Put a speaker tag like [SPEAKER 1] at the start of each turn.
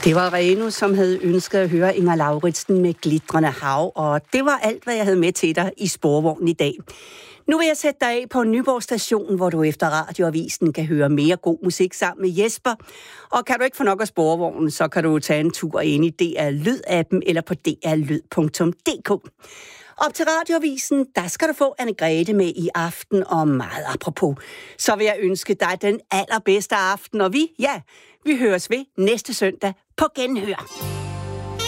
[SPEAKER 1] Det var Reno, som havde ønsket at høre Inger Lauritsen med Glitrende Hav, og det var alt, hvad jeg havde med til dig i Sporvognen i dag. Nu vil jeg sætte dig af på Nyborg Station, hvor du efter radioavisen kan høre mere god musik sammen med Jesper. Og kan du ikke få nok af Sporvognen, så kan du tage en tur ind i DR Lyd-appen eller på drlyd.dk. Op til radioavisen, der skal du få Anne-Grethe med i aften, og meget apropos. Så vil jeg ønske dig den allerbedste aften, og vi høres ved næste søndag på Genhør.